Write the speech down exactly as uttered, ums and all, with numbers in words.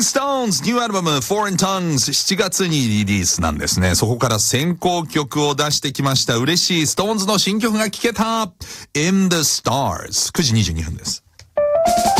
Stones ニューアルバム Foreign Tongues しちがつにリリースなんですね。そこから先行曲を出してきました。嬉しい Stones の新曲が聴けた In the Stars くじにじゅうにふんです。